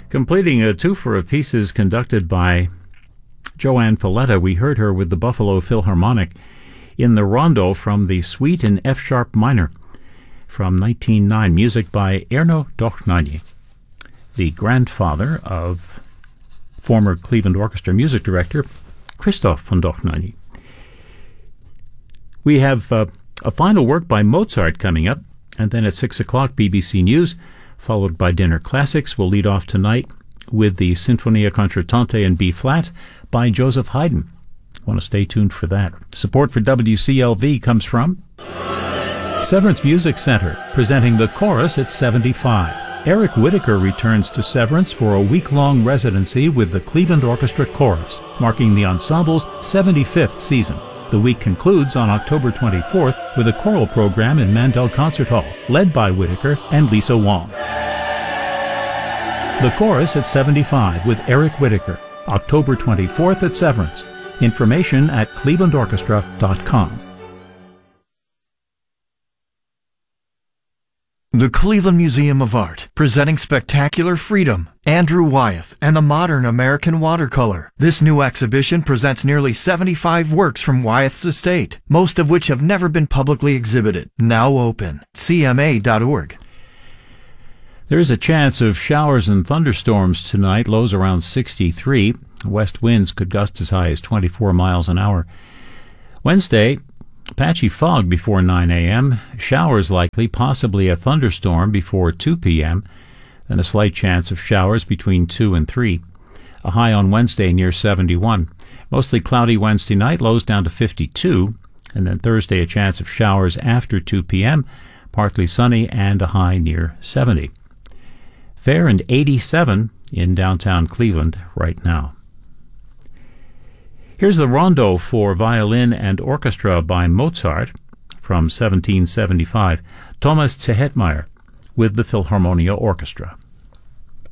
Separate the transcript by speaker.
Speaker 1: Completing a twofer of pieces conducted by Joanne Falletta, we heard her with the Buffalo Philharmonic in the Rondo from the Suite in F-sharp minor from 1909, music by Erno Dochnányi, the grandfather of former Cleveland Orchestra music director Christoph von Dochnányi. We have a final work by Mozart coming up, and then at 6 o'clock BBC News, followed by Dinner Classics. We'll lead off tonight with the Sinfonia Concertante in B-flat by Joseph Haydn. Want to stay tuned for that. Support for WCLV comes from Severance Music Center, presenting the Chorus at 75. Eric Whitacre returns to Severance for a week-long residency with the Cleveland Orchestra Chorus, marking the ensemble's 75th season. The week concludes on October 24th with a choral program in Mandel Concert Hall, led by Whitacre and Lisa Wong. The Chorus at 75 with Eric Whitacre, October 24th at Severance. Information at clevelandorchestra.com.
Speaker 2: The Cleveland Museum of Art, presenting Spectacular Freedom, Andrew Wyeth, and the Modern American Watercolor. This new exhibition presents nearly 75 works from Wyeth's estate, most of which have never been publicly exhibited. Now open. CMA.org.
Speaker 1: There is a chance of showers and thunderstorms tonight, lows around 63. West winds could gust as high as 24 miles an hour. Wednesday, patchy fog before 9 a.m., showers likely, possibly a thunderstorm before 2 p.m., then a slight chance of showers between 2 and 3. A high on Wednesday near 71. Mostly cloudy Wednesday night, lows down to 52, and then Thursday a chance of showers after 2 p.m., partly sunny and a high near 70. Fair and 87 in downtown Cleveland right now. Here's the Rondo for violin and orchestra by Mozart from 1775, Thomas Zehetmeier with the Philharmonia Orchestra.